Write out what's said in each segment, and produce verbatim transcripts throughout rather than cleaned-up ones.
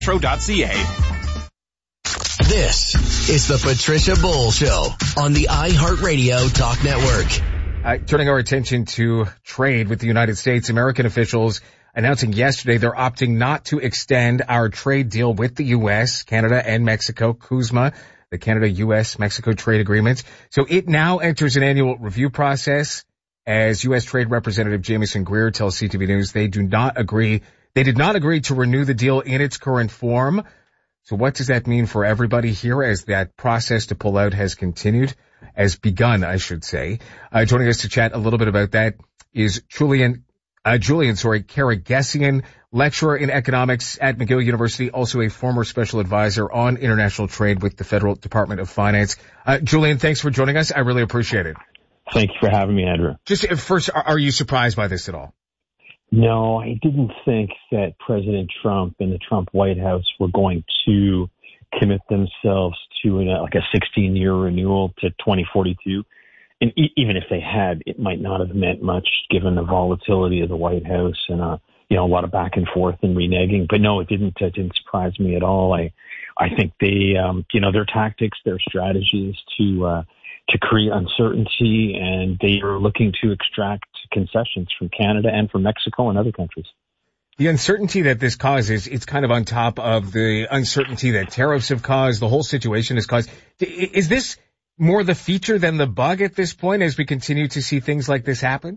Metro.ca. This is the Patricia Bull Show on the iHeartRadio Talk Network. Uh, turning our attention to trade with the United States, American officials announcing yesterday they're opting not to extend our trade deal with the U S, Canada, and Mexico, CUSMA, the Canada-U S-Mexico trade agreement. So it now enters an annual review process. As U S Trade Representative Jamieson Greer tells C T V News, they do not agree, they did not agree to renew the deal in its current form. So what does that mean for everybody here as that process to pull out has continued, has begun, I should say? Uh, joining us to chat a little bit about that is Julian, uh, Julian, sorry, Karagesian, lecturer in economics at McGill University, also a former special advisor on international trade with the Federal Department of Finance. Uh, Julian, thanks for joining us. I really appreciate it. Thank you for having me, Andrew. Just uh, first, are, are you surprised by this at all? No, I didn't think that President Trump and the Trump White House were going to commit themselves to an, like a sixteen-year renewal to twenty forty-two. And e- even if they had, it might not have meant much given the volatility of the White House and, uh, you know, a lot of back and forth and reneging. But no, it didn't, it didn't surprise me at all. I, I think they, um, you know, their tactics, their strategies to, uh, to create uncertainty, and they are looking to extract concessions from Canada and from Mexico and other countries. The uncertainty that this causes, it's kind of on top of the uncertainty that tariffs have caused, the whole situation has caused. Is this more the feature than the bug at this point as we continue to see things like this happen?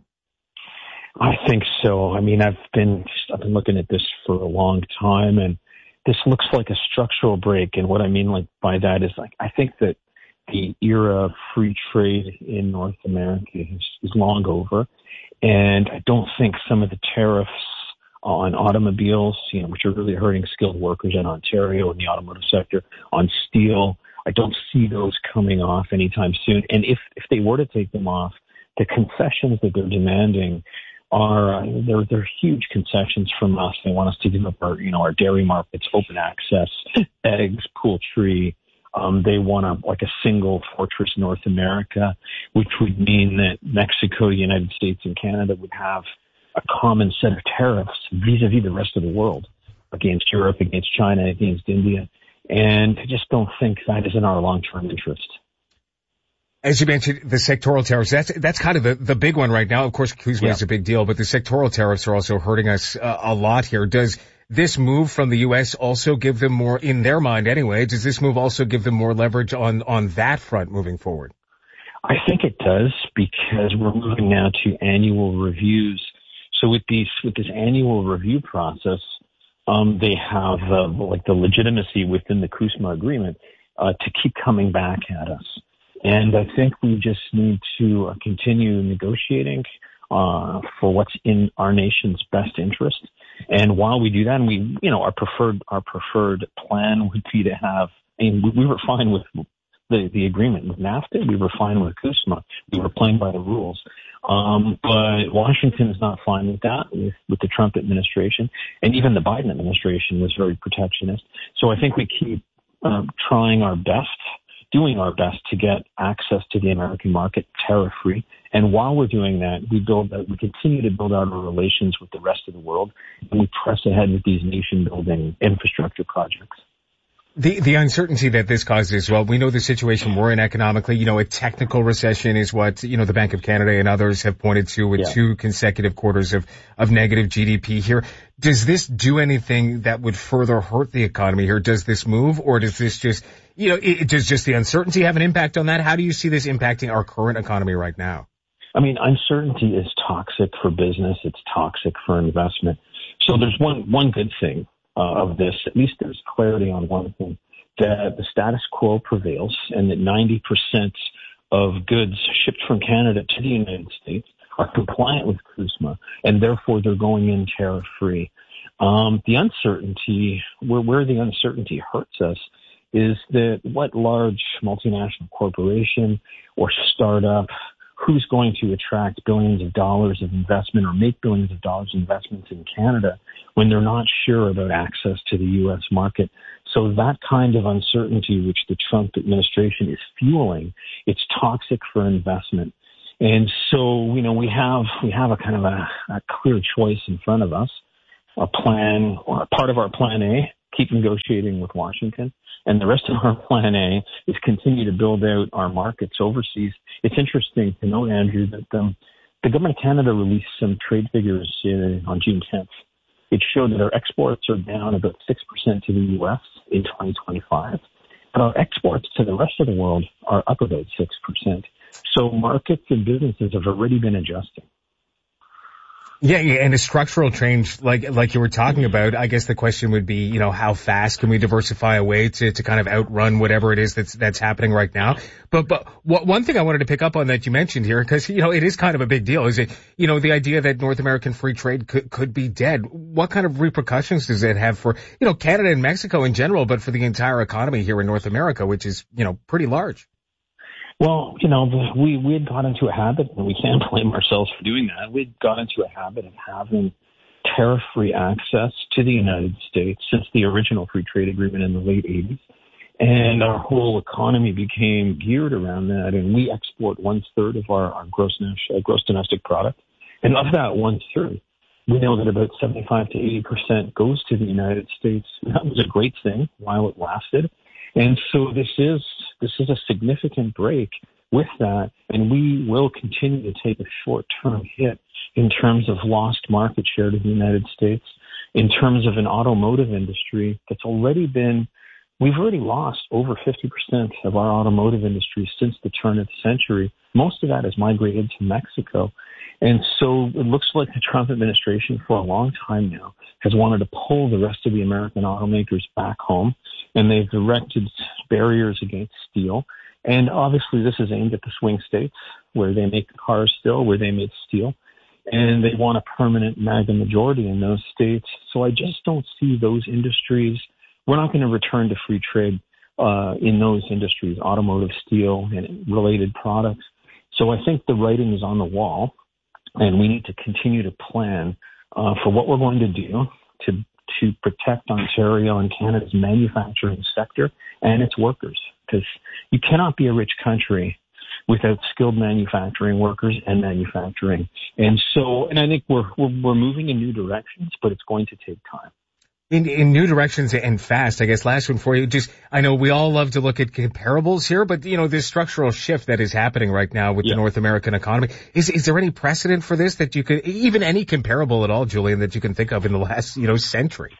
I think so. I mean, I've been, I've been looking at this for a long time, and this looks like a structural break. And what I mean like by that is like, I think that the era of free trade in North America is, is long over. And I don't think some of the tariffs on automobiles, you know, which are really hurting skilled workers in Ontario in the automotive sector, on steel, I don't see those coming off anytime soon. And if, if they were to take them off, the concessions that they're demanding are, uh, they're, they're huge concessions from us. They want us to give up our, you know, our dairy markets, open access, eggs, poultry. Um, they want a, like a single fortress North America, which would mean that Mexico, the United States, and Canada would have a common set of tariffs vis-a-vis the rest of the world, against Europe, against China, against India. And I just don't think that is in our long-term interest. As you mentioned, the sectoral tariffs, that's, that's kind of the, the big one right now. Of course, CUSMA yeah. is a big deal, but the sectoral tariffs are also hurting us uh, a lot here. Does this move from the U S also give them more, in their mind anyway, does this move also give them more leverage on, on that front moving forward? I think it does, because we're moving now to annual reviews. So with these, with this annual review process, um, they have uh, like the legitimacy within the CUSMA agreement uh, to keep coming back at us. And I think we just need to uh, continue negotiating uh, for what's in our nation's best interest. And while we do that, and we, you know, our preferred, our preferred plan would be to have, I mean, we, we were fine with the, the agreement with NAFTA. We were fine with CUSMA. We were playing by the rules. Um, but Washington is not fine with that, with, with the Trump administration. And even the Biden administration was very protectionist. So I think we keep um, trying our best, doing our best to get access to the American market tariff-free. And while we're doing that, we build, uh, we continue to build out our relations with the rest of the world, and we press ahead with these nation-building infrastructure projects. The, the uncertainty that this causes, well, we know the situation we're in economically. You know, a technical recession is what, you know, the Bank of Canada and others have pointed to with yeah. two consecutive quarters of, of negative G D P here. Does this do anything that would further hurt the economy here? Does this move, or does this just, you know, it, does just the uncertainty have an impact on that? How do you see this impacting our current economy right now? I mean, uncertainty is toxic for business. It's toxic for investment. So there's one, one good thing. Uh, of this, at least there's clarity on one thing, that the status quo prevails, and that ninety percent of goods shipped from Canada to the United States are compliant with CUSMA, and therefore they're going in tariff-free. Um, the uncertainty, where, where the uncertainty hurts us, is that what large multinational corporation or startup, who's going to attract billions of dollars of investment or make billions of dollars of investments in Canada when they're not sure about access to the U S market? So that kind of uncertainty, which the Trump administration is fueling, it's toxic for investment. And so, you know, we have, we have a kind of a, a clear choice in front of us, a plan, or part of our plan A, keep negotiating with Washington. And the rest of our plan A is continue to build out our markets overseas. It's interesting to note, Andrew, that um, the government of Canada released some trade figures uh, on June tenth. It showed that our exports are down about six percent to the U S in twenty twenty-five, but our exports to the rest of the world are up about six percent. So markets and businesses have already been adjusting. Yeah, yeah, and a structural change, like like you were talking about, I guess the question would be, you know, how fast can we diversify away to, to kind of outrun whatever it is that's that's happening right now? But but what, one thing I wanted to pick up on that you mentioned here, because, you know, it is kind of a big deal, is it, you know, the idea that North American free trade could, could be dead. What kind of repercussions does it have for, you know, Canada and Mexico in general, but for the entire economy here in North America, which is, you know, pretty large? Well, you know, we, we had got into a habit, and we can't blame ourselves for doing that. We had got into a habit of having tariff-free access to the United States since the original free trade agreement in the late eighties. And our whole economy became geared around that, and we export one-third of our, our gross, uh, gross domestic product. And of that one-third, we know that about seventy-five to eighty percent goes to the United States. That was a great thing while it lasted. And so this is this is a significant break with that, and we will continue to take a short-term hit in terms of lost market share to the United States, in terms of an automotive industry that's already been, we've already lost over fifty percent of our automotive industry since the turn of the century. Most of that has migrated to Mexico. And so it looks like the Trump administration for a long time now has wanted to pull the rest of the American automakers back home, and they've erected barriers against steel. And obviously this is aimed at the swing states where they make cars still, where they make steel. And they want a permanent MAGA majority in those states. So I just don't see those industries. We're not going to return to free trade uh, in those industries, automotive, steel, and related products. So I think the writing is on the wall, and we need to continue to plan uh, for what we're going to do to to protect Ontario and Canada's manufacturing sector and its workers, because you cannot be a rich country without skilled manufacturing workers and manufacturing. And so, and I think we're we're, we're moving in new directions, but it's going to take time. In, in new directions and fast, I guess. Last one for you. Just, I know we all love to look at comparables here, but, you know, this structural shift that is happening right now with yeah. the North American economy, is, is there any precedent for this that you could, even any comparable at all, Julian, that you can think of in the last, you know, century?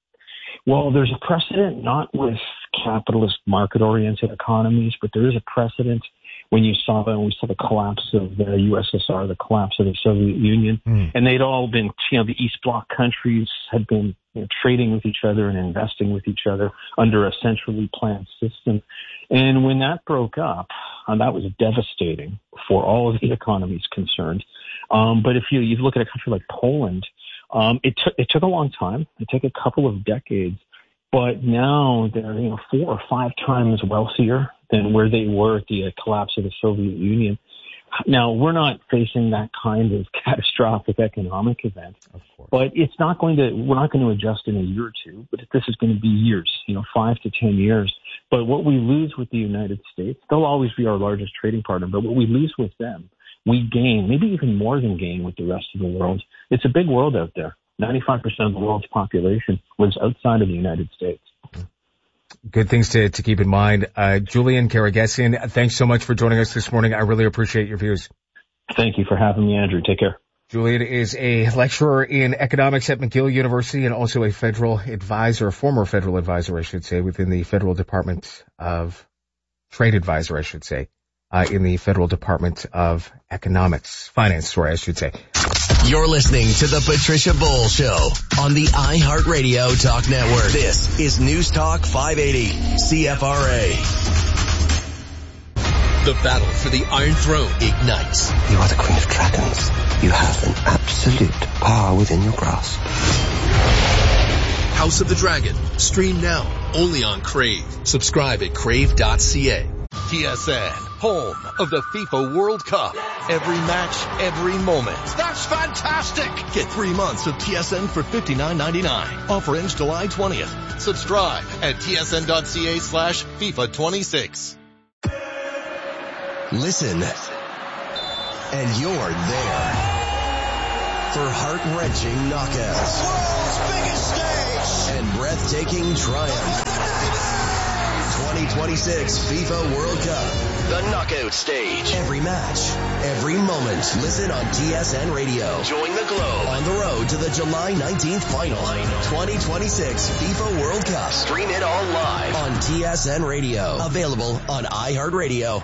Well, there's a precedent not with capitalist market-oriented economies, but there is a precedent when you saw the, when we saw the collapse of the U S S R, the collapse of the Soviet Union, mm. and they'd all been, you know, the East Bloc countries had been, you know, trading with each other and investing with each other under a centrally planned system. And when that broke up, uh, that was devastating for all of the economies concerned. Um, but if you, you look at a country like Poland, um, it took, it took a long time. It took a couple of decades, but now they're, you know, four or five times wealthier than where they were at the uh, collapse of the Soviet Union. Now, we're not facing that kind of catastrophic economic event, of course, but it's not going to, we're not going to adjust in a year or two, but this is going to be years, you know, five to ten years. But what we lose with the United States, they'll always be our largest trading partner, but what we lose with them, we gain, maybe even more than gain with the rest of the world. It's a big world out there. ninety-five percent of the world's population lives outside of the United States. Good things to, to keep in mind. Uh, Julian Karagesian, thanks so much for joining us this morning. I really appreciate your views. Thank you for having me, Andrew. Take care. Julian is a lecturer in economics at McGill University and also a federal advisor, a former federal advisor, I should say, within the Federal Department of Trade Advisor, I should say, uh, in the Federal Department of Economics, Finance, sorry, I should say. You're listening to the Patricia Bull Show on the iHeartRadio Talk Network. This is News Talk five eighty C F R A. The battle for the Iron Throne ignites. You are the Queen of Dragons. You have an absolute power within your grasp. House of the Dragon. Stream now only on Crave. Subscribe at crave dot c a. T S N, home of the FIFA World Cup. Every match, every moment. That's fantastic! Get three months of T S N for fifty-nine ninety-nine. Offer ends July twentieth. Subscribe at T S N dot c a slash FIFA twenty-six. Listen, and you're there for heart-wrenching knockouts. World's biggest stage! and breathtaking triumph. twenty twenty-six FIFA World Cup. The knockout stage. Every match, every moment. Listen on T S N Radio. Join the Globe on the road to the July nineteenth final. twenty twenty-six FIFA World Cup. Stream it all live on T S N Radio. Available on iHeartRadio.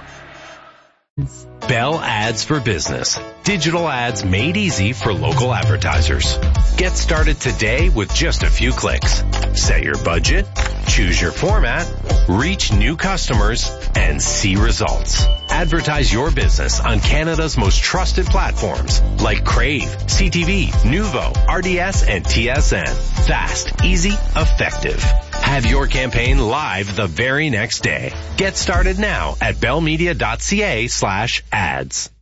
Bell Ads for Business. Digital ads made easy for local advertisers. Get started today with just a few clicks. Set your budget, choose your format, reach new customers, and see results. Advertise your business on Canada's most trusted platforms like Crave, C T V, Nuvo, R D S, and T S N. Fast, easy, effective. Have your campaign live the very next day. Get started now at bellmedia.ca slash ads.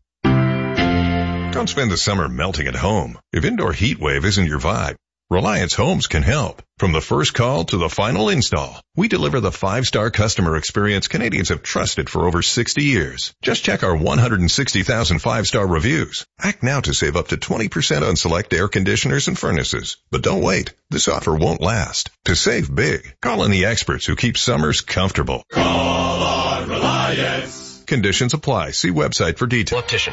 Don't spend the summer melting at home. If indoor heat wave isn't your vibe, Reliance Homes can help. From the first call to the final install, we deliver the five-star customer experience Canadians have trusted for over sixty years. Just check our one hundred sixty thousand five-star reviews. Act now to save up to twenty percent on select air conditioners and furnaces. But don't wait. This offer won't last. To save big, call in the experts who keep summers comfortable. Call on Reliance. Conditions apply. See website for details. Optician.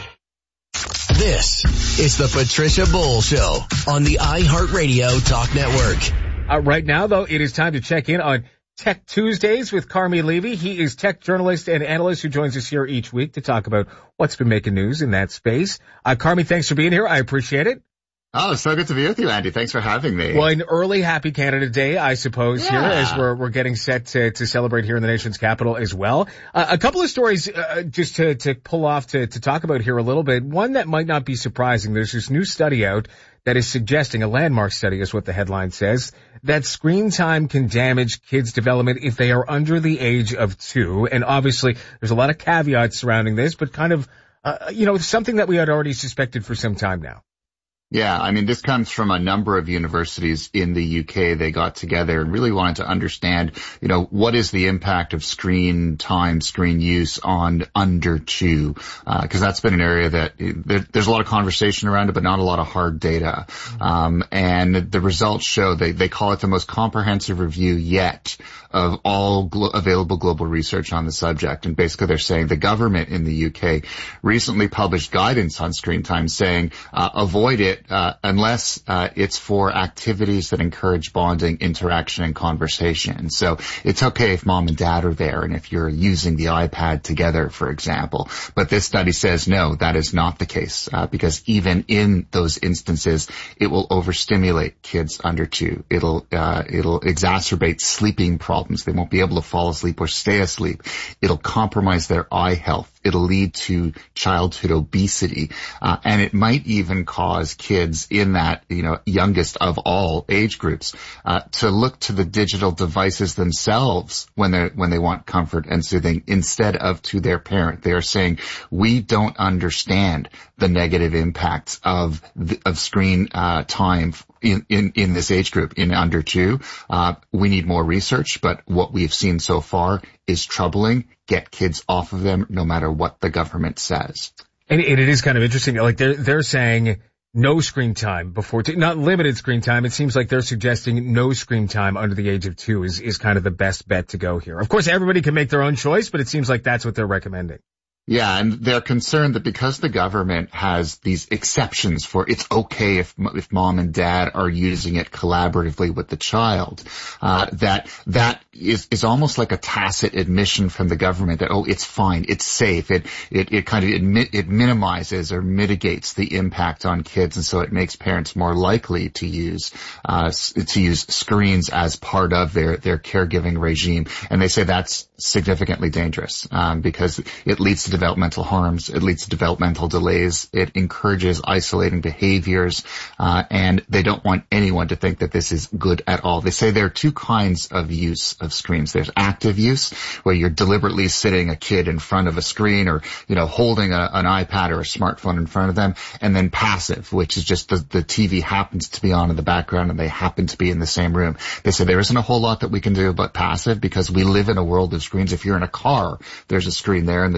This is the Patricia Bowl Show on the iHeartRadio Talk Network. Uh, right now, though, it is time to check in on Tech Tuesdays with Carmi Levy. He is tech journalist and analyst who joins us here each week to talk about what's been making news in that space. Uh, Carmi, thanks for being here. I appreciate it. Oh, it's so good to be with you, Andy. Thanks for having me. Well, an early Happy Canada Day, I suppose, yeah. here as we're we're getting set to, to celebrate here in the nation's capital as well. Uh, a couple of stories uh, just to, to pull off to, to talk about here a little bit. One that might not be surprising. There's this new study out that is suggesting, a landmark study is what the headline says, that screen time can damage kids' development if they are under the age of two. And obviously, there's a lot of caveats surrounding this, but kind of, uh, you know, something that we had already suspected for some time now. Yeah, I mean, this comes from a number of universities in the U K. They got together and really wanted to understand, you know, what is the impact of screen time, screen use on under two? Because uh, that's been an area that there, there's a lot of conversation around it, but not a lot of hard data. Um, and the results show they, they call it the most comprehensive review yet of all glo- available global research on the subject. And basically they're saying the government in the U K recently published guidance on screen time saying uh, avoid it Uh, unless uh, it's for activities that encourage bonding, interaction, and conversation. So it's okay if mom and dad are there and if you're using the iPad together, for example. But this study says no, that is not the case, uh, because even in those instances, it will overstimulate kids under two. It'll uh, it'll exacerbate sleeping problems. They won't be able to fall asleep or stay asleep. It'll compromise their eye health. It'll lead to childhood obesity, uh, and it might even cause kids in that, you know, youngest of all age groups, uh, to look to the digital devices themselves when they when they want comfort and soothing instead of to their parent. They are saying we don't understand the negative impacts of the, of screen uh, time in, in in this age group in under two. Uh, we need more research, but what we've seen so far is troubling. Get kids off of them no matter what the government says. And it is kind of interesting. Like they're, they're saying no screen time before, t- not limited screen time. It seems like they're suggesting no screen time under the age of two is, is kind of the best bet to go here. Of course, everybody can make their own choice, but it seems like that's what they're recommending. Yeah, and they're concerned that because the government has these exceptions for it's okay if if mom and dad are using it collaboratively with the child, uh, that that is is almost like a tacit admission from the government that, oh, it's fine, it's safe, it it it kind of admit, it minimizes or mitigates the impact on kids, and so it makes parents more likely to use uh to use screens as part of their their caregiving regime, and they say that's significantly dangerous um, because it leads to developmental harms, it leads to developmental delays, it encourages isolating behaviors, uh, and they don't want anyone to think that this is good at all. They say there are two kinds of use of screens. There's active use, where you're deliberately sitting a kid in front of a screen or, you know, holding a, an iPad or a smartphone in front of them, and then passive, which is just the, the T V happens to be on in the background and they happen to be in the same room. They say there isn't a whole lot that we can do about passive because we live in a world of screens. If you're in a car, there's a screen there and the child will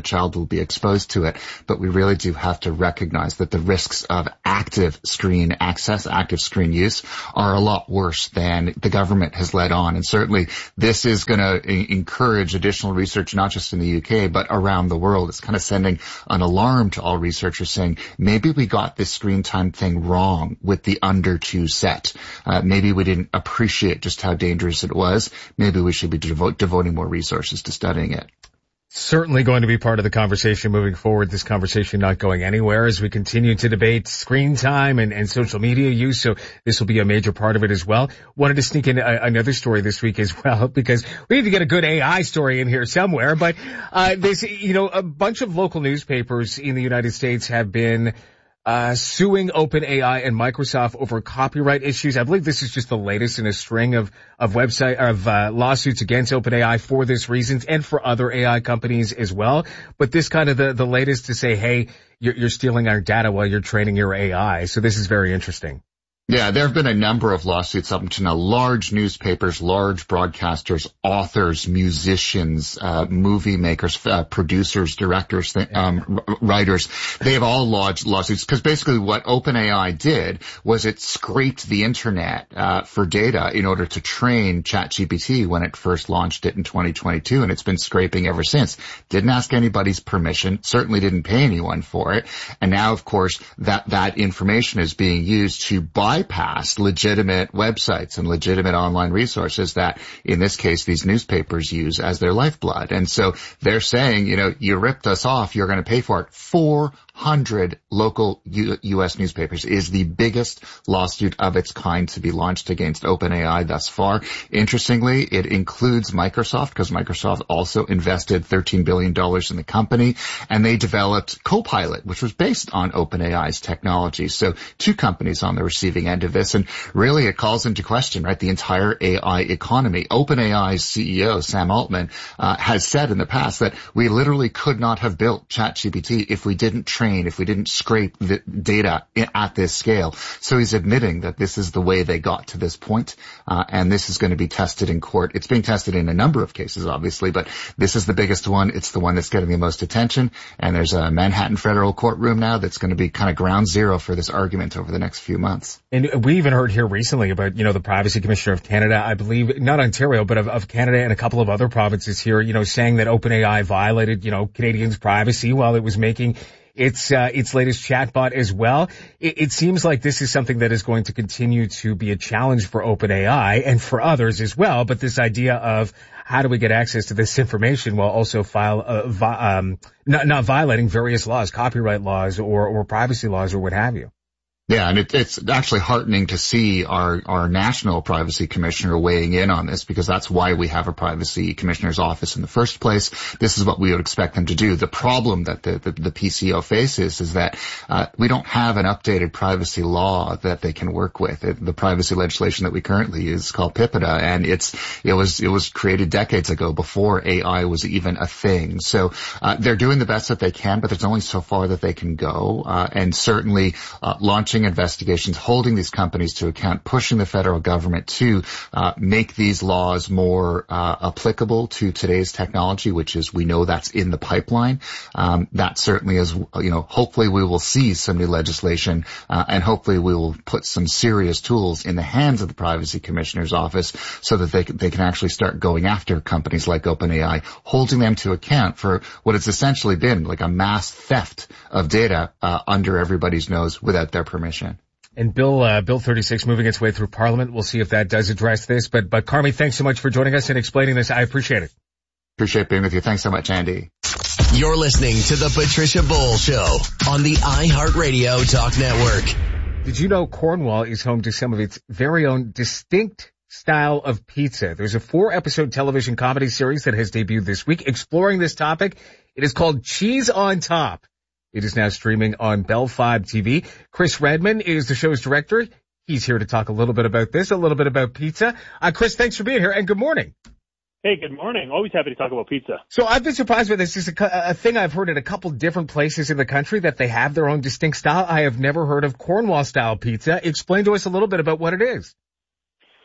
be exposed to it. But we really do have to recognize that the risks of active screen access, active screen use are a lot worse than the government has led on. And certainly this is going to encourage additional research, not just in the U K, but around the world. It's kind of sending an alarm to all researchers saying, maybe we got this screen time thing wrong with the under two set. Uh, maybe we didn't appreciate just how dangerous it was. Maybe we should be devo- devoting more resources to studying it. Certainly going to be part of the conversation moving forward. This conversation not going anywhere as we continue to debate screen time and, and social media use. So this will be a major part of it as well. Wanted to sneak in a, another story this week as well, because we need to get a good A I story in here somewhere. But uh there's, you know, a bunch of local newspapers in the United States have been Uh, suing OpenAI and Microsoft over copyright issues. I believe this is just the latest in a string of, of website, of, uh, lawsuits against OpenAI for this reason and for other A I companies as well. But this kind of the, the latest to say, hey, you're, you're stealing our data while you're training your A I. So this is very interesting. Yeah, there have been a number of lawsuits up to now. Large newspapers, large broadcasters, authors, musicians, uh, movie makers, uh, producers, directors, um, writers. They have all lodged lawsuits because basically what OpenAI did was it scraped the internet uh, for data in order to train ChatGPT when it first launched it in twenty twenty-two, and it's been scraping ever since. Didn't ask anybody's permission, certainly didn't pay anyone for it, and now, of course, that that information is being used to buy bypass legitimate websites and legitimate online resources that, in this case, these newspapers use as their lifeblood. And so they're saying, you know, you ripped us off, you're going to pay for it. four hundred local U- U.S. newspapers is the biggest lawsuit of its kind to be launched against OpenAI thus far. Interestingly, it includes Microsoft because Microsoft also invested thirteen billion dollars in the company, and they developed Copilot, which was based on OpenAI's technology. So two companies on the receiving end of this, and really it calls into question, right, the entire A I economy. OpenAI's C E O, Sam Altman, uh, has said in the past that we literally could not have built ChatGPT if we didn't train, if we didn't scrape the data at this scale. So he's admitting that this is the way they got to this point, uh, and this is going to be tested in court. It's being tested in a number of cases, obviously, but this is the biggest one. It's the one that's getting the most attention, and there's a Manhattan federal courtroom now that's going to be kind of ground zero for this argument over the next few months. And we even heard here recently about, you know, the Privacy Commissioner of Canada, I believe, not Ontario, but of, of Canada and a couple of other provinces here, you know, saying that OpenAI violated, you know, Canadians' privacy while it was making its uh, its latest chatbot as well. It, it seems like this is something that is going to continue to be a challenge for OpenAI and for others as well. But this idea of how do we get access to this information while also file uh, vi- um, not, not violating various laws, copyright laws or, or privacy laws or what have you. Yeah, and it, it's actually heartening to see our, our national privacy commissioner weighing in on this, because that's why we have a privacy commissioner's office in the first place. This is what we would expect them to do. The problem that the, the, the P C O faces is that uh, we don't have an updated privacy law that they can work with. It, the privacy legislation that we currently use is called PIPEDA, and it's it was it was created decades ago before A I was even a thing. So uh, they're doing the best that they can, but there's only so far that they can go, uh, and certainly uh, launching investigations, holding these companies to account, pushing the federal government to uh, make these laws more uh, applicable to today's technology, which is, we know that's in the pipeline. Um, that certainly is, you know, hopefully we will see some new legislation, uh, and hopefully we will put some serious tools in the hands of the Privacy Commissioner's office so that they can, they can actually start going after companies like OpenAI, holding them to account for what has essentially been like a mass theft of data uh, under everybody's nose without their permission. And Bill, uh, Bill thirty-six moving its way through Parliament. We'll see if that does address this. But, but Carmi, thanks so much for joining us and explaining this. I appreciate it. Appreciate being with you. Thanks so much, Andy. You're listening to the Patricia Bowles Show on the iHeartRadio Talk Network. Did you know Cornwall is home to some of its very own distinct style of pizza? There's a four-episode television comedy series that has debuted this week exploring this topic. It is called Cheese on Top. It is now streaming on Bell five T V. Chris Redman is the show's director. He's here to talk a little bit about this, a little bit about pizza. Uh, Chris, thanks for being here, and good morning. Hey, good morning. Always happy to talk about pizza. So I've been surprised by this. This is a, a thing I've heard in a couple different places in the country, that they have their own distinct style. I have never heard of Cornwall-style pizza. Explain to us a little bit about what it is.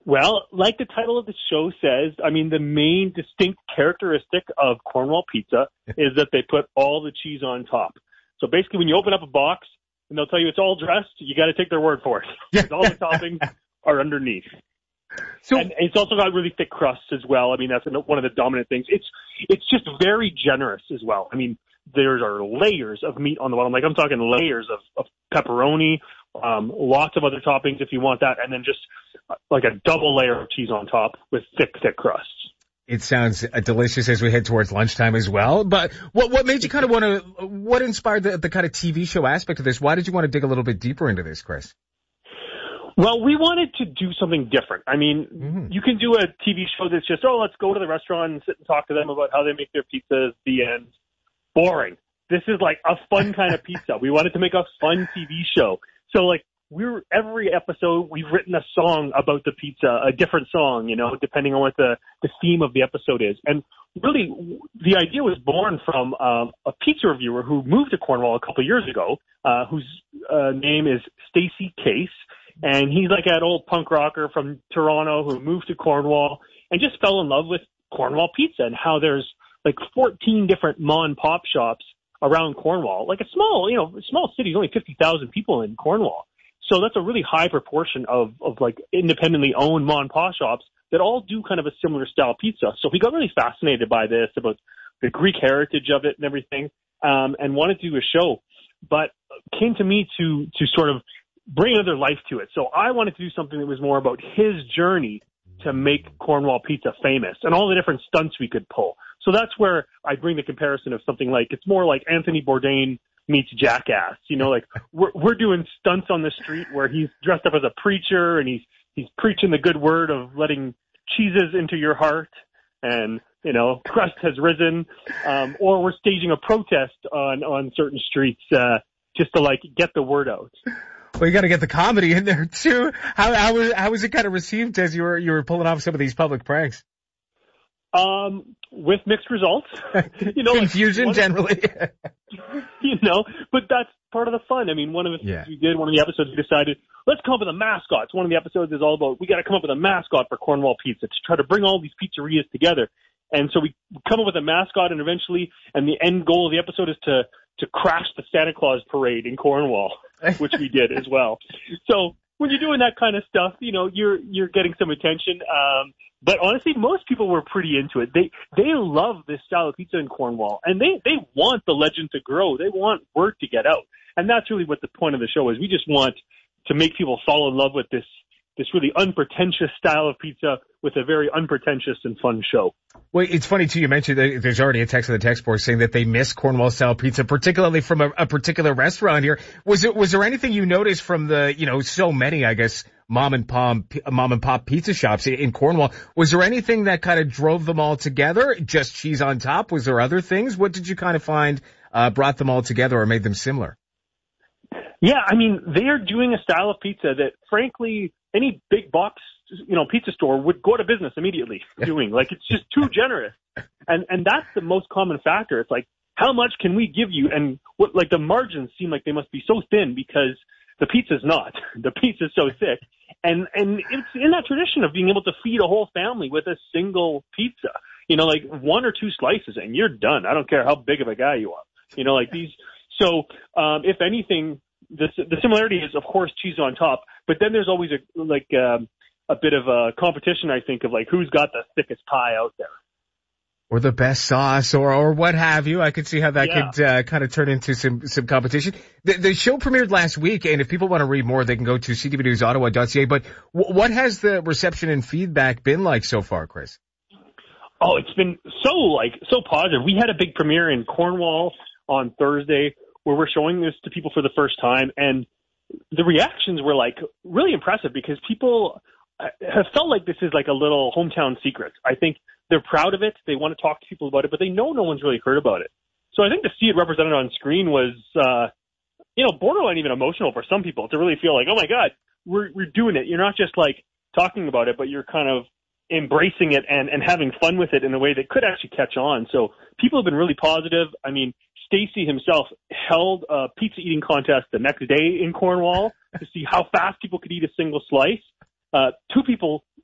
Well, like the title of the show says, I mean, the main distinct characteristic of Cornwall pizza is that they put all the cheese on top. So basically, when you open up a box and they'll tell you it's all dressed, you got to take their word for it. Because all the toppings are underneath. So, and it's also got really thick crusts as well. I mean, that's one of the dominant things. It's it's just very generous as well. I mean, there are layers of meat on the bottom. Like, I'm talking layers of, of pepperoni, um, lots of other toppings if you want that, and then just like a double layer of cheese on top with thick, thick crusts. It sounds uh, delicious as we head towards lunchtime as well. But what what made you kind of want to, what inspired the, the kind of T V show aspect of this? Why did you want to dig a little bit deeper into this, Chris? Well, we wanted to do something different. I mean, mm-hmm. you can do a T V show that's just, oh, let's go to the restaurant and sit and talk to them about how they make their pizzas, the end. Boring. This is like a fun kind of pizza. We wanted to make a fun T V show. So like we're every episode we've written a song about the pizza, a different song, you know, depending on what the, the theme of the episode is. And really the idea was born from um, a pizza reviewer who moved to Cornwall a couple of years ago, uh, whose uh, name is Stacey Case. And he's like an old punk rocker from Toronto who moved to Cornwall and just fell in love with Cornwall pizza and how there's like fourteen different mom and pop shops around Cornwall. Like a small, you know, small city, only fifty thousand people in Cornwall. So that's a really high proportion of, of like independently owned mom and pop shops that all do kind of a similar style pizza. So he got really fascinated by this, about the Greek heritage of it and everything, um, and wanted to do a show, but came to me to, to sort of bring another life to it. So I wanted to do something that was more about his journey to make Cornwall pizza famous and all the different stunts we could pull. So that's where I bring the comparison of something like, it's more like Anthony Bourdain meets Jackass. You know, like we're, we're doing stunts on the street where he's dressed up as a preacher and he's, he's preaching the good word of letting cheeses into your heart and, you know, crust has risen. Um, or we're staging a protest on, on certain streets, uh, just to like get the word out. Well, you got to get the comedy in there too. How how was how was it kind of received as you were you were pulling off some of these public pranks? Um, with mixed results. You know, confusion like generally. You know, but that's part of the fun. I mean, one of the yeah. things we did, one of the episodes, we decided let's come up with a mascot. So one of the episodes is all about we got to come up with a mascot for Cornwall Pizza to try to bring all these pizzerias together. And so we come up with a mascot, and eventually, and the end goal of the episode is to to crash the Santa Claus parade in Cornwall, which we did as well. So when you're doing that kind of stuff, you know, you're you're getting some attention. Um, but honestly, most people were pretty into it. They they love this style of pizza in Cornwall, and they they want the legend to grow. They want word to get out, and that's really what the point of the show is. We just want to make people fall in love with this this really unpretentious style of pizza with a very unpretentious and fun show. Well, it's funny too, you mentioned that there's already a text in the text board saying that they miss Cornwall style pizza, particularly from a, a particular restaurant here. Was it, was there anything you noticed from the, you know, so many, I guess, mom and pop, mom and pop pizza shops in Cornwall? Was there anything that kind of drove them all together? Just cheese on top? Was there other things? What did you kind of find, uh, brought them all together or made them similar? Yeah, I mean, they are doing a style of pizza that, frankly, any big box, you know, pizza store would go out of business immediately doing. Like, it's just too generous. And and that's the most common factor. It's like, how much can we give you? And what, like, the margins seem like they must be so thin because the pizza's not. The pizza's so thick. And and it's in that tradition of being able to feed a whole family with a single pizza. You know, like one or two slices and you're done. I don't care how big of a guy you are. You know, like these. So, um, if anything, the the similarity is, of course, cheese on top. But then there's always a like um, a bit of a competition, I think, of like who's got the thickest pie out there. Or the best sauce, or or what have you. I could see how that yeah. could uh, kind of turn into some some competition. The, the show premiered last week, and if people want to read more, they can go to c t v news ottawa dot c a. But w- what has the reception and feedback been like so far, Chris? Oh, it's been so like so positive. We had a big premiere in Cornwall on Thursday where we're showing this to people for the first time, and the reactions were like really impressive because people have felt like this is like a little hometown secret. I think they're proud of it. They want to talk to people about it, but they know no one's really heard about it. So I think to see it represented on screen was, uh, you know, borderline even emotional for some people to really feel like, oh my God, we're, we're doing it. You're not just like talking about it, but you're kind of embracing it and, and having fun with it in a way that could actually catch on. So people have been really positive. I mean, Stacey himself held a pizza eating contest the next day in Cornwall to see how fast people could eat a single slice. Uh, two people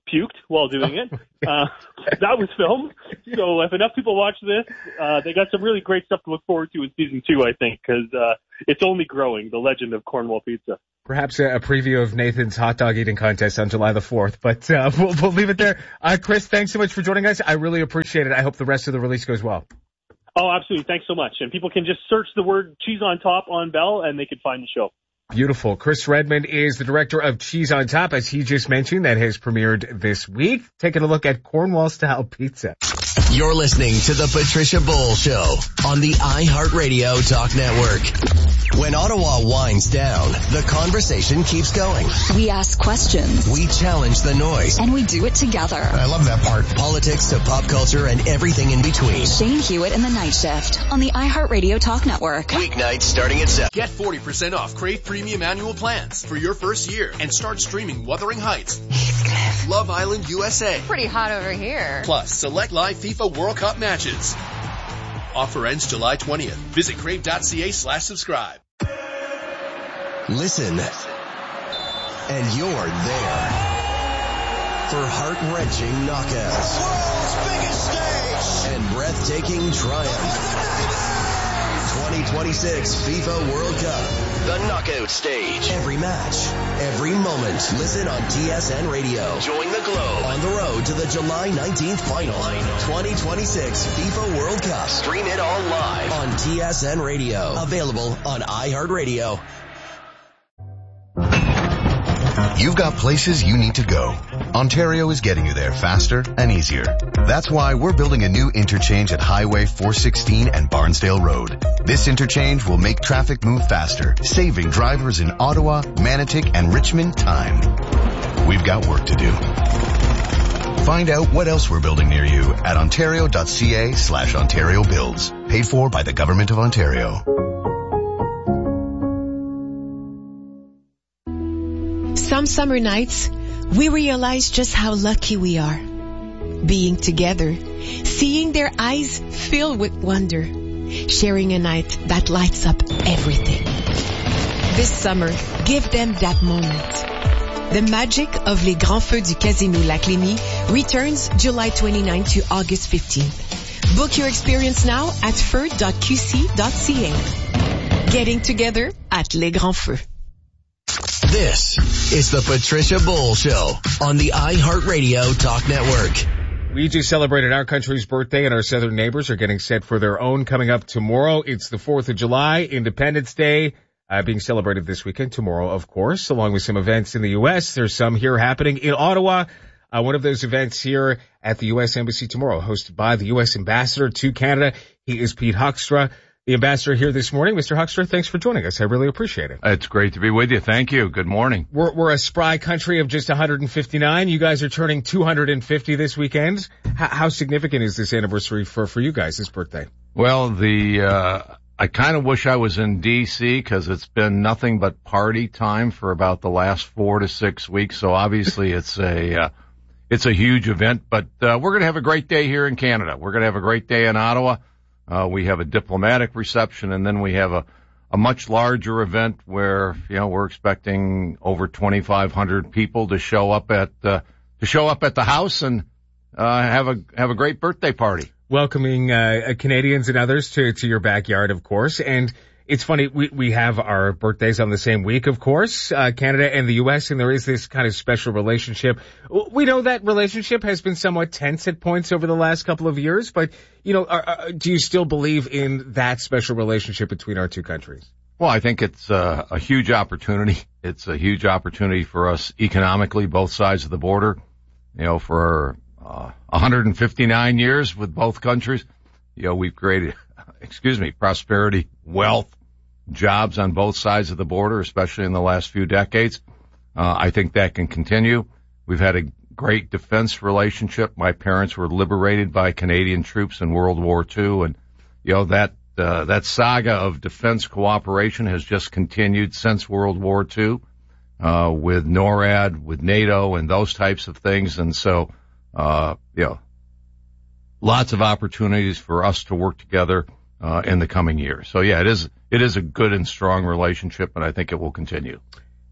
puked while doing it. Uh, that was filmed. So if enough people watch this, uh, they got some really great stuff to look forward to in season two, I think, because uh, it's only growing, the legend of Cornwall Pizza. Perhaps a, a preview of Nathan's hot dog eating contest on July the fourth, but uh, we'll, we'll leave it there. Uh, Chris, thanks so much for joining us. I really appreciate it. I hope the rest of the release goes well. Oh, absolutely. Thanks so much. And people can just search the word Cheese on Top on Bell, and they can find the show. Beautiful. Chris Redmond is the director of Cheese on Top, as he just mentioned, that has premiered this week. Taking a look at Cornwall-style pizza. You're listening to The Patricia Bowl Show on the iHeartRadio Talk Network. When Ottawa winds down, the conversation keeps going. We ask questions. We challenge the noise. And we do it together. I love that part. Politics to pop culture and everything in between. Shane Hewitt and the Night Shift on the iHeartRadio Talk Network. Weeknights starting at seven. Get forty percent off Crave Premium Annual Plans for your first year and start streaming Wuthering Heights, Heathcliff, Love Island U S A. Pretty hot over here. Plus, select live FIFA World Cup matches. Offer ends July twentieth. Visit crave.ca slash subscribe. Listen, and you're there for heart-wrenching knockouts, World's biggest stage, and breathtaking triumph. twenty twenty-six FIFA World Cup, the knockout stage. Every match, every moment. Listen on T S N Radio. Join the Globe on the road to the July nineteenth final. twenty twenty-six FIFA World Cup. Stream it all live on T S N Radio. Available on iHeartRadio. You've got places you need to go. Ontario is getting you there faster and easier. That's why we're building a new interchange at Highway four sixteen and Barnsdale Road. This interchange will make traffic move faster, saving drivers in Ottawa, Manotick, and Richmond time. We've got work to do. Find out what else we're building near you at ontario.ca slash Ontario Builds. Paid for by the Government of Ontario. Some summer nights, we realize just how lucky we are. Being together, seeing their eyes fill with wonder, sharing a night that lights up everything. This summer, give them that moment. The magic of Les Grands Feux du Casino Lac Lémy returns July twenty-ninth to August fifteenth. Book your experience now at feu dot q c dot c a. Getting together at Les Grands Feux. This is the Patricia Bowl Show on the iHeartRadio Talk Network. We just celebrated our country's birthday, and our southern neighbors are getting set for their own coming up tomorrow. It's the fourth of July, Independence Day, uh, being celebrated this weekend, tomorrow, of course, along with some events in the U S. There's some here happening in Ottawa. Uh, one of those events here at the U S Embassy tomorrow, hosted by the U S Ambassador to Canada. He is Pete Hoekstra, the ambassador here this morning. Mister Hoekstra, thanks for joining us. I really appreciate it. It's great to be with you. Thank you. Good morning. We're, we're a spry country of just one hundred fifty-nine. You guys are turning two hundred fifty this weekend. How, how significant is this anniversary for, for you guys, this birthday? Well, the, uh, I kind of wish I was in D C because it's been nothing but party time for about the last four to six weeks. So obviously it's a, uh, it's a huge event, but, uh, we're going to have a great day here in Canada. We're going to have a great day in Ottawa. Uh, we have a diplomatic reception, and then we have a, a much larger event where, you know, we're expecting over twenty-five hundred people to show up at, uh, to show up at the house and, uh, have a, have a great birthday party. Welcoming, uh, Canadians and others to, to your backyard, of course. And it's funny, we, we have our birthdays on the same week, of course, uh, Canada and the U S, and there is this kind of special relationship. We know that relationship has been somewhat tense at points over the last couple of years, but, you know, are, are, do you still believe in that special relationship between our two countries? Well, I think it's uh, a huge opportunity. It's a huge opportunity for us economically, both sides of the border. You know, for uh, one hundred fifty-nine years with both countries, you know, we've created, excuse me, prosperity, wealth, jobs on both sides of the border, especially in the last few decades. Uh, I think that can continue. We've had a great defense relationship. My parents were liberated by Canadian troops in World War Two, and, you know, that, uh, that saga of defense cooperation has just continued since World War Two, uh, with NORAD, with NATO, and those types of things. And so, uh, you know, lots of opportunities for us to work together uh, in the coming years. So, yeah, it is it is a good and strong relationship, and I think it will continue.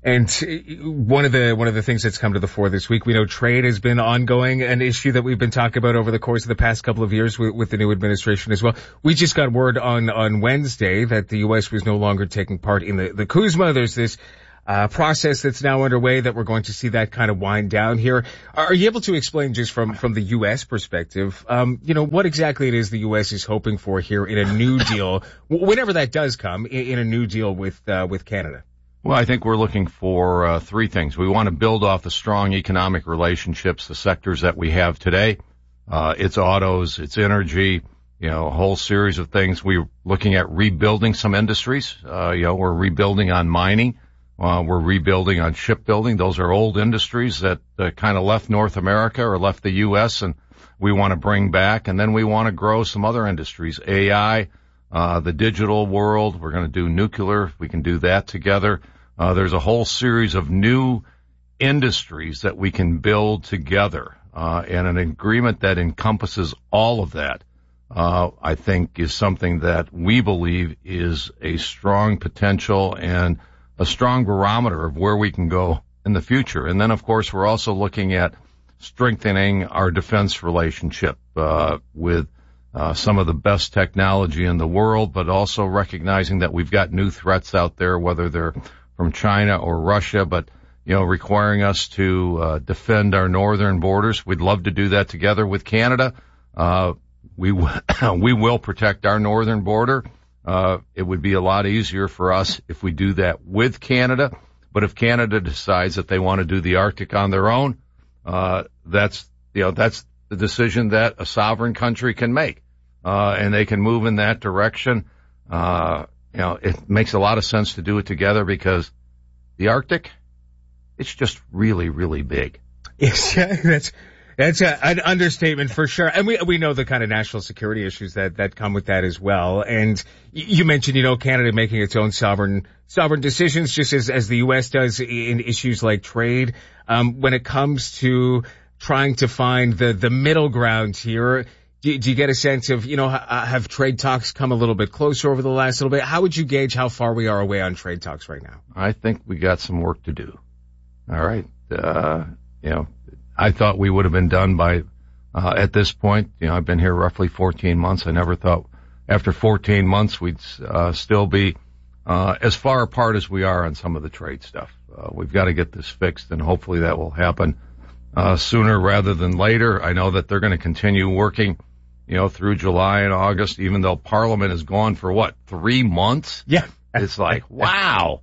And one of the one of the things that's come to the fore this week, we know trade has been ongoing, an issue that we've been talking about over the course of the past couple of years with, with the new administration as well. We just got word on on Wednesday that the U S was no longer taking part in the the CUSMA. There's this uh process that's now underway that we're going to see that kind of wind down here. Are you able to explain just from from the U S perspective, um, you know, what exactly it is the U S is hoping for here in a new deal, whenever that does come, in, in a new deal with uh, with Canada? Well, I think we're looking for uh, three things. We want to build off the strong economic relationships, the sectors that we have today. Uh, it's autos, it's energy, you know, a whole series of things. We're looking at rebuilding some industries. Uh, you know, we're rebuilding on mining. Uh, we're rebuilding on shipbuilding. Those are old industries that uh, kind of left North America or left the U S, and we want to bring back. And then we want to grow some other industries, A I, uh, the digital world. We're going to do nuclear. We can do that together. Uh, there's a whole series of new industries that we can build together, uh, and an agreement that encompasses all of that, uh, I think is something that we believe is a strong potential and a strong barometer of where we can go in the future. And then, of course, we're also looking at strengthening our defense relationship, uh, with, uh, some of the best technology in the world, but also recognizing that we've got new threats out there, whether they're from China or Russia, but, you know, requiring us to uh, defend our northern borders. We'd love to do that together with Canada. Uh, we w- we will protect our northern border. Uh, it would be a lot easier for us if we do that with Canada. But if Canada decides that they want to do the Arctic on their own, uh, that's, you know, that's the decision that a sovereign country can make. Uh, and they can move in that direction. Uh, You know, it makes a lot of sense to do it together because the Arctic, it's just really, really big. Yes, that's that's a, an understatement for sure. And we we know the kind of national security issues that that come with that as well. And you mentioned, you know, Canada making its own sovereign sovereign decisions, just as as the U S does in issues like trade. Um, when it comes to trying to find the the middle ground here. Do, do you get a sense of, you know, have trade talks come a little bit closer over the last little bit? How would you gauge how far we are away on trade talks right now? I think we got some work to do. All right. Uh, you know, I thought we would have been done by, uh, at this point. You know, I've been here roughly fourteen months. I never thought after fourteen months we'd, uh, still be, uh, as far apart as we are on some of the trade stuff. Uh, we've got to get this fixed, and hopefully that will happen, uh, sooner rather than later. I know that they're going to continue working, you know, through July and August, even though Parliament is gone for what, three months? Yeah. It's like, wow.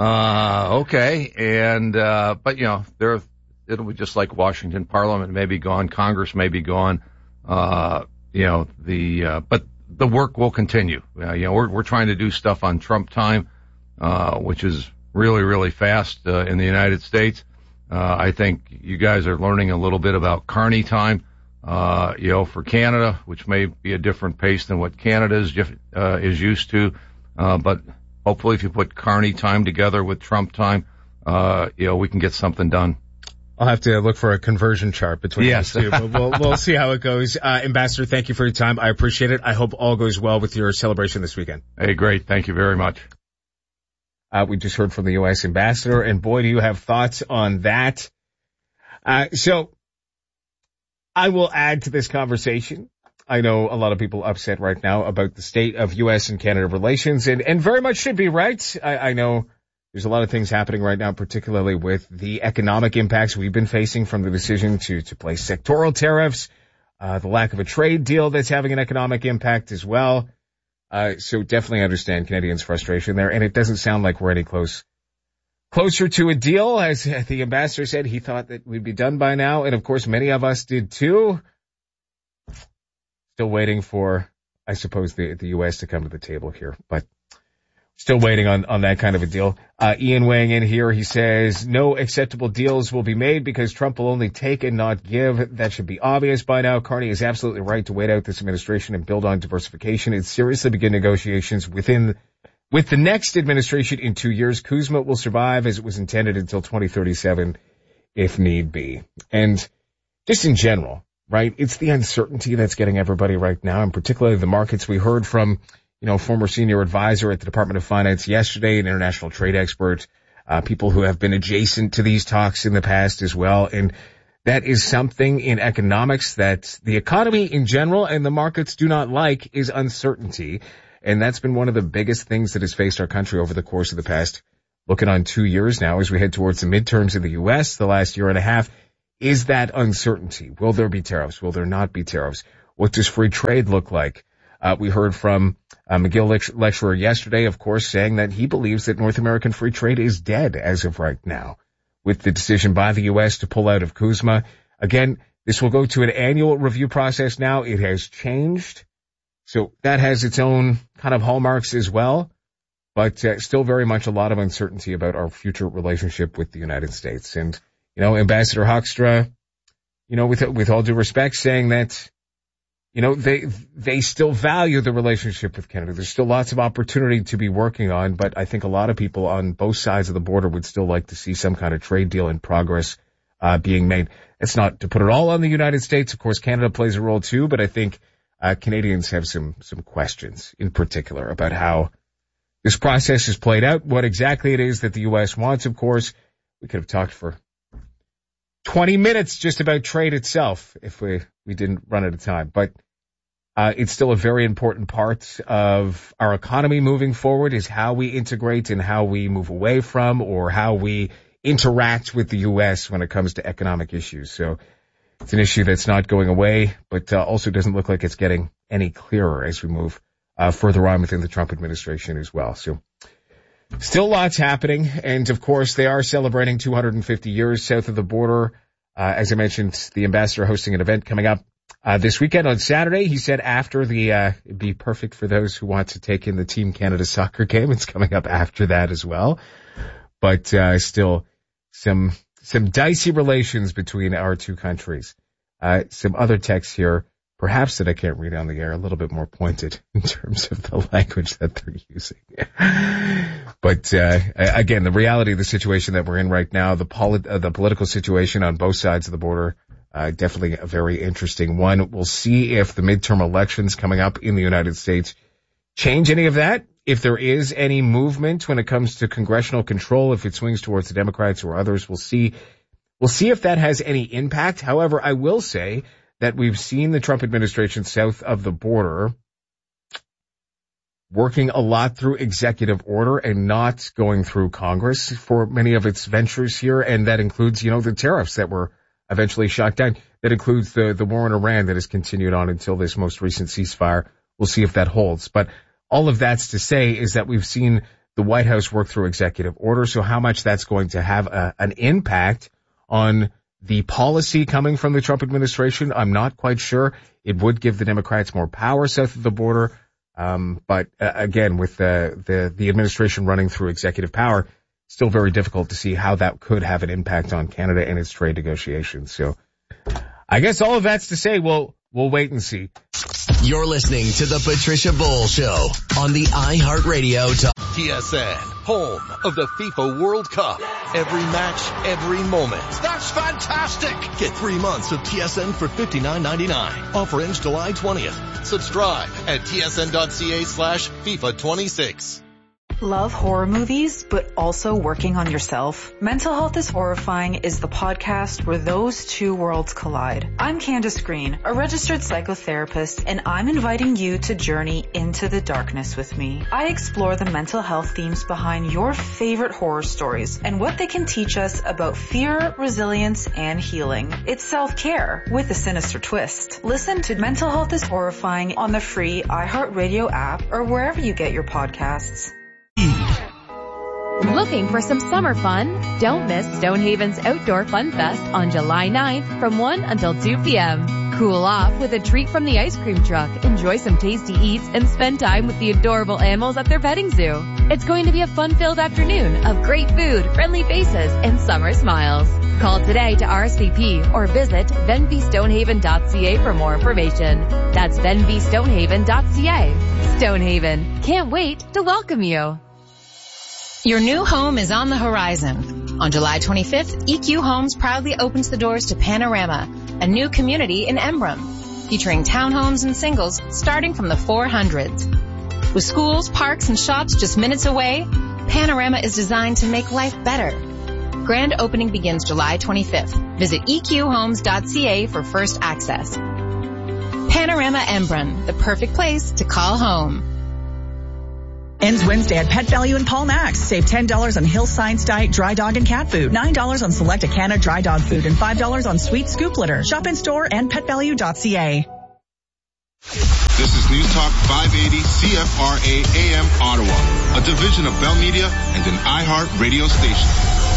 Uh, okay. And, uh, but you know, there, it'll be just like Washington. Parliament may be gone. Congress may be gone. Uh, you know, the, uh, but the work will continue. Uh, you know, we're, we're trying to do stuff on Trump time, uh, which is really, really fast, uh, in the United States. Uh, I think you guys are learning a little bit about Carney time. Uh, you know, for Canada, which may be a different pace than what Canada is, uh, is used to. Uh, but hopefully if you put Carney time together with Trump time, uh, you know, we can get something done. I'll have to look for a conversion chart between yes. these two, but we'll, we'll see how it goes. Uh, Ambassador, thank you for your time. I appreciate it. I hope all goes well with your celebration this weekend. Hey, great. Thank you very much. Uh, we just heard from the U S ambassador, and boy, do you have thoughts on that. Uh, so, I will add to this conversation. I know a lot of people upset right now about the state of U S and Canada relations, and, and very much should be, right? I, I know there's a lot of things happening right now, particularly with the economic impacts we've been facing from the decision to, to place sectoral tariffs, uh, the lack of a trade deal that's having an economic impact as well. Uh, so definitely understand Canadians' frustration there, and it doesn't sound like we're any close Closer to a deal. As the ambassador said, he thought that we'd be done by now, and of course many of us did too. Still waiting for, I suppose, the, the U S to come to the table here, but still waiting on, on that kind of a deal. Uh, Ian weighing in here, he says, no acceptable deals will be made because Trump will only take and not give. That should be obvious by now. Carney is absolutely right to wait out this administration and build on diversification and seriously begin negotiations within With the next administration in two years. CUSMA will survive as it was intended until twenty thirty-seven, if need be. And just in general, right, it's the uncertainty that's getting everybody right now, and particularly the markets. We heard from, you know, former senior advisor at the Department of Finance yesterday, an international trade expert, uh, people who have been adjacent to these talks in the past as well. And that is something in economics that the economy in general and the markets do not like, is uncertainty. And that's been one of the biggest things that has faced our country over the course of the past, looking on two years now as we head towards the midterms in the U S, the last year and a half, is that uncertainty. Will there be tariffs? Will there not be tariffs? What does free trade look like? Uh, we heard from uh, McGill lect- lecturer yesterday, of course, saying that he believes that North American free trade is dead as of right now, with the decision by the U S to pull out of CUSMA. Again, this will go to an annual review process now. It has changed. So that has its own kind of hallmarks as well, but uh, still very much a lot of uncertainty about our future relationship with the United States. And, you know, Ambassador Hoekstra, you know, with with all due respect, saying that, you know, they they still value the relationship with Canada. There's still lots of opportunity to be working on, but I think a lot of people on both sides of the border would still like to see some kind of trade deal in progress uh being made. It's not to put it all on the United States. Of course, Canada plays a role too, but I think Uh, Canadians have some, some questions in particular about how this process is played out, what exactly it is that the U S wants, of course. We could have talked for twenty minutes just about trade itself if we, we didn't run out of time. But, uh, it's still a very important part of our economy moving forward, is how we integrate and how we move away from, or how we interact with the U S when it comes to economic issues. So, it's an issue that's not going away, but uh, also doesn't look like it's getting any clearer as we move uh, further on within the Trump administration as well. So still lots happening. And, of course, they are celebrating two hundred fifty years south of the border. Uh, as I mentioned, the ambassador hosting an event coming up uh, this weekend on Saturday. He said after the uh, it'd be perfect for those who want to take in the Team Canada soccer game. It's coming up after that as well. But uh, still some... Some dicey relations between our two countries. Uh, some other texts here, perhaps that I can't read on the air, a little bit more pointed in terms of the language that they're using. But, uh, again, the reality of the situation that we're in right now, the polit- uh, the political situation on both sides of the border, uh, definitely a very interesting one. We'll see if the midterm elections coming up in the United States change any of that. If there is any movement when it comes to congressional control, if it swings towards the Democrats or others, we'll see. We'll see if that has any impact. However, I will say that we've seen the Trump administration south of the border working a lot through executive order and not going through Congress for many of its ventures here. And that includes, you know, the tariffs that were eventually shot down. That includes the, the war in Iran that has continued on until this most recent ceasefire. We'll see if that holds. But all of that's to say is that we've seen the White House work through executive order. So how much that's going to have a, an impact on the policy coming from the Trump administration, I'm not quite sure. It would give the Democrats more power south of the border. Um, but uh, again, with the, the, the administration running through executive power, still very difficult to see how that could have an impact on Canada and its trade negotiations. So I guess all of that's to say, we'll, we'll wait and see. You're listening to the Patricia Bowl Show on the iHeartRadio to T S N, home of the FIFA World Cup. Every match, every moment. That's fantastic. Get three months of T S N for fifty-nine ninety-nine. Offer ends July twentieth. Subscribe at tsn.ca slash FIFA 26. Love horror movies, but also working on yourself? Mental Health is Horrifying is the podcast where those two worlds collide. I'm Candace Green, a registered psychotherapist, and I'm inviting you to journey into the darkness with me. I explore the mental health themes behind your favorite horror stories and what they can teach us about fear, resilience, and healing. It's self-care with a sinister twist. Listen to Mental Health is Horrifying on the free iHeartRadio app or wherever you get your podcasts. Looking for some summer fun? Don't miss Stonehaven's Outdoor Fun Fest on July ninth from one until two p.m. Cool off with a treat from the ice cream truck, enjoy some tasty eats, and spend time with the adorable animals at their petting zoo. It's going to be a fun-filled afternoon of great food, friendly faces, and summer smiles. Call today to R S V P or visit venby stonehaven dot c a for more information. That's venby stonehaven dot c a. Stonehaven, can't wait to welcome you. Your new home is on the horizon. On July twenty-fifth, E Q Homes proudly opens the doors to Panorama, a new community in Embrun, featuring townhomes and singles starting from the four hundreds. With schools, parks, and shops just minutes away, Panorama is designed to make life better. Grand opening begins July twenty-fifth. Visit e q homes dot c a for first access. Panorama Embrun, the perfect place to call home. Ends Wednesday at Pet Value in Paul Max. Save ten dollars on Hill Science Diet dry dog and cat food, nine dollars on select Acana dry dog food, and five dollars on sweet scoop litter. Shop in store and pet value dot c a. This is News Talk five eighty C F R A A M Ottawa, a division of Bell Media and an iHeart radio station.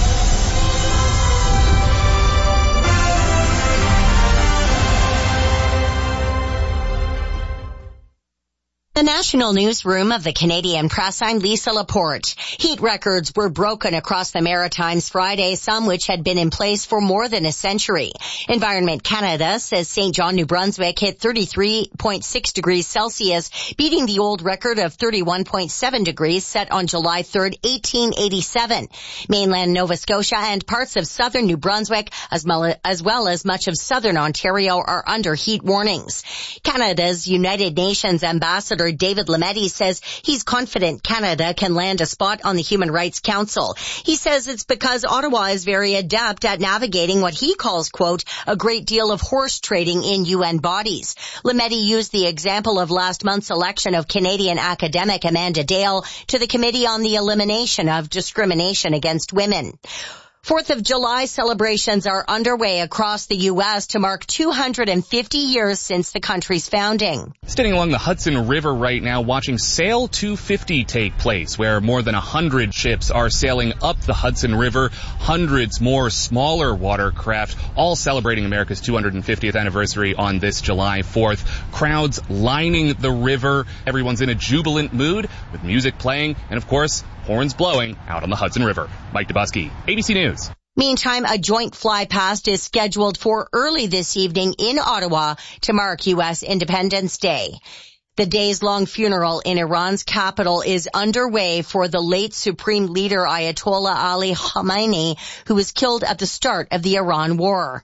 The national newsroom of the Canadian Press, I'm Lisa Laporte. Heat records were broken across the Maritimes Friday, some which had been in place for more than a century. Environment Canada says Saint John, New Brunswick hit thirty-three point six degrees Celsius, beating the old record of thirty-one point seven degrees set on July third, eighteen eighty-seven. Mainland Nova Scotia and parts of southern New Brunswick, as well as, well as much of southern Ontario, are under heat warnings. Canada's United Nations ambassador David Lametti says he's confident Canada can land a spot on the Human Rights Council. He says it's because Ottawa is very adept at navigating what he calls, quote, a great deal of horse trading in U N bodies. Lametti used the example of last month's election of Canadian academic Amanda Dale to the Committee on the Elimination of Discrimination Against Women. Fourth of July celebrations are underway across the U S to mark two hundred fifty years since the country's founding. Standing along the Hudson River right now, watching Sail two fifty take place, where more than one hundred ships are sailing up the Hudson River, hundreds more smaller watercraft, all celebrating America's two hundred fiftieth anniversary on this July fourth. Crowds lining the river. Everyone's in a jubilant mood with music playing and, of course, horns blowing out on the Hudson River. Mike Dubusky, A B C News. Meantime, a joint flypast is scheduled for early this evening in Ottawa to mark U S Independence Day. The days-long funeral in Iran's capital is underway for the late Supreme Leader Ayatollah Ali Khamenei, who was killed at the start of the Iran war.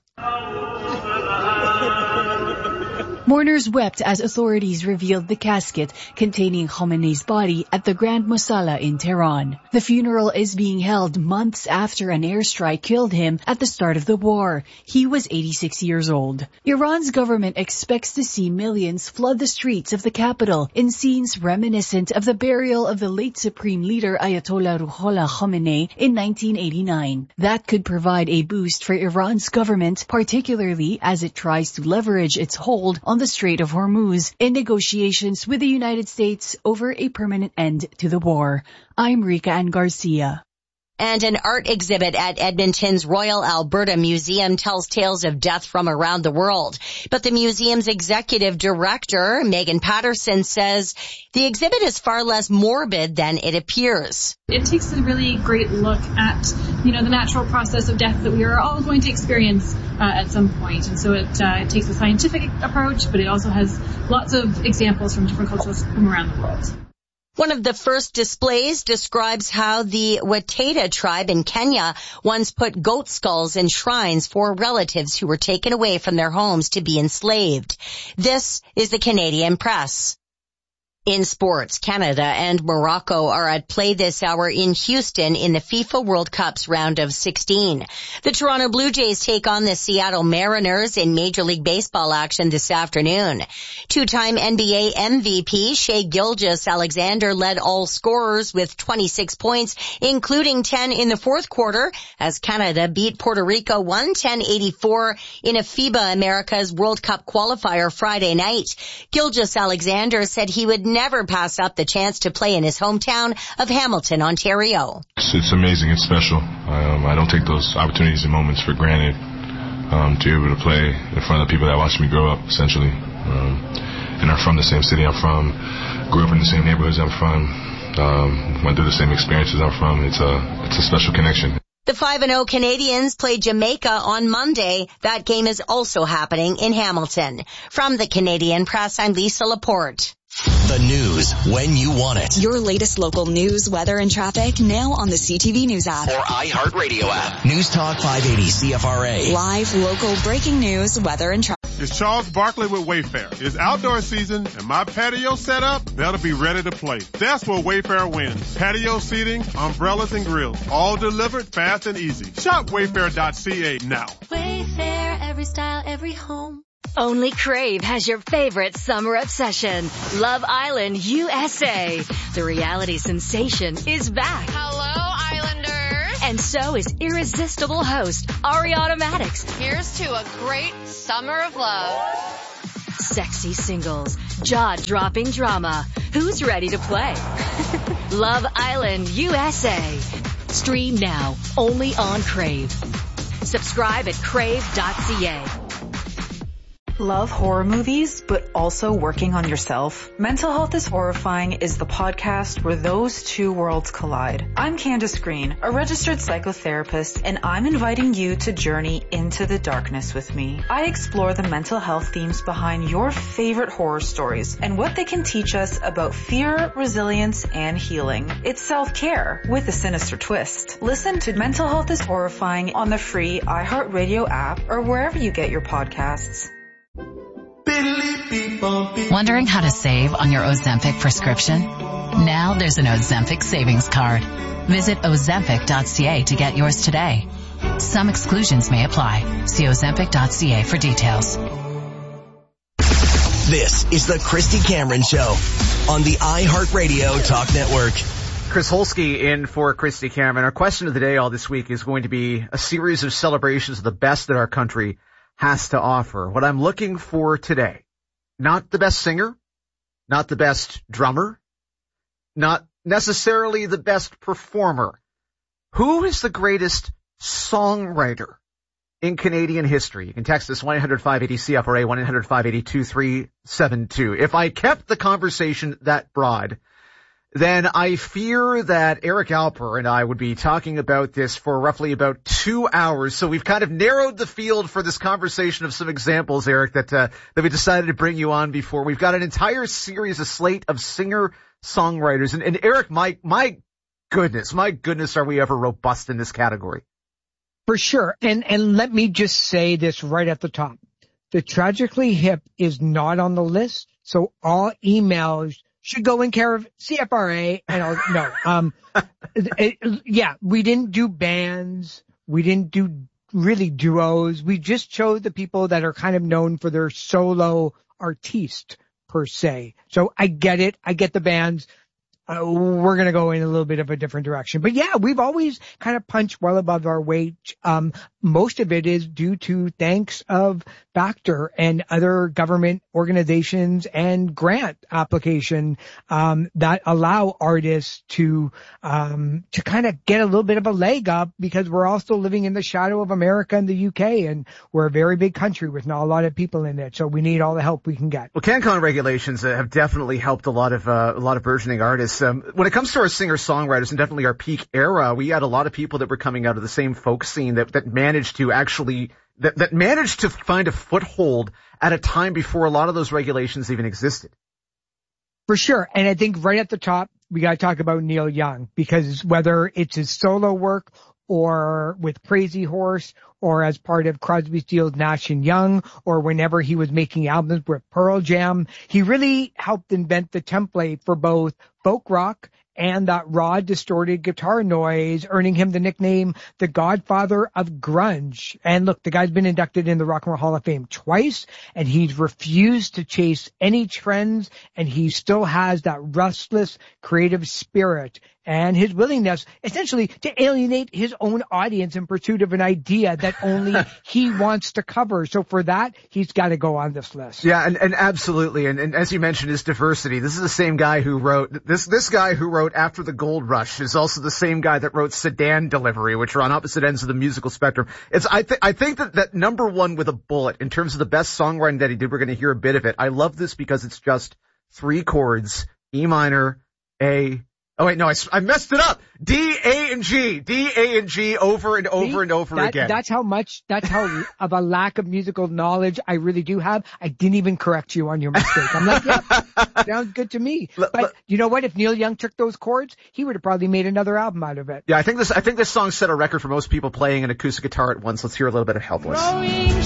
Mourners wept as authorities revealed the casket containing Khamenei's body at the Grand Mosala in Tehran. The funeral is being held months after an airstrike killed him at the start of the war. He was eighty-six years old. Iran's government expects to see millions flood the streets of the capital in scenes reminiscent of the burial of the late Supreme Leader Ayatollah Ruhollah Khamenei in nineteen eighty-nine. That could provide a boost for Iran's government, particularly as it tries to leverage its hold on the Strait of Hormuz in negotiations with the United States over a permanent end to the war. I'm Rika Ann Garcia. And an art exhibit at Edmonton's Royal Alberta Museum tells tales of death from around the world. But the museum's executive director, Megan Patterson, says the exhibit is far less morbid than it appears. It takes a really great look at, you know, the natural process of death that we are all going to experience uh, at some point. And so it, uh, it takes a scientific approach, but it also has lots of examples from different cultures from around the world. One of the first displays describes how the Waitara tribe in Kenya once put goat skulls in shrines for relatives who were taken away from their homes to be enslaved. This is the Canadian Press. In sports, Canada and Morocco are at play this hour in Houston in the FIFA World Cup's round of sixteen. The Toronto Blue Jays take on the Seattle Mariners in Major League Baseball action this afternoon. Two-time N B A M V P Shai Gilgeous-Alexander led all scorers with twenty-six points, including ten in the fourth quarter, as Canada beat Puerto Rico one ten eighty-four in a FIBA America's World Cup qualifier Friday night. Gilgeous-Alexander said he would never pass up the chance to play in his hometown of Hamilton, Ontario. It's, it's amazing. It's special. Um, I don't take those opportunities and moments for granted um, to be able to play in front of the people that watched me grow up, essentially, um, and are from the same city I'm from, grew up in the same neighborhoods I'm from, um, went through the same experiences I'm from. It's a, it's a special connection. The five and oh Canadians play Jamaica on Monday. That game is also happening in Hamilton. From the Canadian Press, I'm Lisa Laporte. The news when you want it. Your latest local news, weather, and traffic now on the C T V News app. Or iHeartRadio app. News Talk five eighty C F R A. Live, local, breaking news, weather, and traffic. it's Charles Barkley with Wayfair. It's outdoor season, and my patio set up, that'll be ready to play. That's where Wayfair wins. Patio seating, umbrellas, and grills, all delivered fast and easy. Shop wayfair dot c a now. Wayfair, every style, every home. Only Crave has your favorite summer obsession, Love Island U S A. The reality sensation is back. Hello, Islanders. And so is irresistible host Ariana Madix. Here's to a great summer of love. Sexy singles, jaw-dropping drama. Who's ready to play? Love Island U S A. Stream now, only on Crave. Subscribe at crave dot c a. Love horror movies, but also working on yourself? Mental Health is Horrifying is the podcast where those two worlds collide. I'm Candace Green, a registered psychotherapist, and I'm inviting you to journey into the darkness with me. I explore the mental health themes behind your favorite horror stories and what they can teach us about fear, resilience, and healing. It's self-care with a sinister twist. Listen to Mental Health is Horrifying on the free iHeartRadio app or wherever you get your podcasts. Wondering how to save on your Ozempic prescription? Now there's an Ozempic savings card. Visit ozempic dot c a to get yours today. Some exclusions may apply. See ozempic dot c a for details. This is the Christy Cameron Show on the iHeartRadio Talk Network. Chris Holsky in for Christy Cameron. Our question of the day all this week is going to be a series of celebrations of the best that our country has to offer. What I'm looking for today, not the best singer, not the best drummer, not necessarily the best performer. Who is the greatest songwriter in Canadian history? You can text us one eight hundred five eighty C F R A, one eight hundred five eighty two three seven two. If I kept the conversation that broad, then I fear that Eric Alper and I would be talking about this for roughly about two hours. So we've kind of narrowed the field for this conversation of some examples, Eric, that uh, that we decided to bring you on before. We've got an entire series, a slate of singer-songwriters. And, and Eric, my my goodness, my goodness, are we ever robust in this category? For sure. And and let me just say this right at the top. The Tragically Hip is not on the list, so all emails should go in care of C F R A and I'll, no, um, it, yeah, we didn't do bands. We didn't do really duos. We just chose the people that are kind of known for their solo artiste per se. So I get it. I get the bands. Uh, we're going to go in a little bit of a different direction. But yeah, we've always kind of punched well above our weight. Um, most of it is due to thanks of Factor and other government organizations and grant application, um, that allow artists to, um, to kind of get a little bit of a leg up because we're also living in the shadow of America and the U K, and we're a very big country with not a lot of people in it. So we need all the help we can get. Well, CanCon regulations have definitely helped a lot of, uh, a lot of burgeoning artists. Um, when it comes to our singer-songwriters and definitely our peak era, we had a lot of people that were coming out of the same folk scene that, that managed to actually, that, that managed to find a foothold at a time before a lot of those regulations even existed. For sure. And I think right at the top, we got to talk about Neil Young, because whether it's his solo work or with Crazy Horse or as part of Crosby, Stills, Nash and Young, or whenever he was making albums with Pearl Jam, he really helped invent the template for both folk rock and that raw, distorted guitar noise, earning him the nickname the Godfather of Grunge. And look, the guy's been inducted in the Rock and Roll Hall of Fame twice, and he's refused to chase any trends, and he still has that restless, creative spirit and his willingness essentially to alienate his own audience in pursuit of an idea that only he wants to cover. So for that, he's got to go on this list. Yeah, and, and absolutely. And, and as you mentioned, his diversity. This is the same guy who wrote, this, this guy who wrote After the Gold Rush is also the same guy that wrote Sedan Delivery, which are on opposite ends of the musical spectrum. It's, I think, I think that, that number one with a bullet in terms of the best songwriting that he did, we're going to hear a bit of it. I love this because it's just three chords, E minor, A, Oh, wait, no, I, I messed it up. D, A, and G. D, A, and G over and over See, and over that, again. That's how much, that's how of a lack of musical knowledge I really do have. I didn't even correct you on your mistake. I'm like, yeah, sounds good to me. But l- you know what? If Neil Young took those chords, he would have probably made another album out of it. Yeah, I think this, I think this song set a record for most people playing an acoustic guitar at once. Let's hear a little bit of Helpless. Growing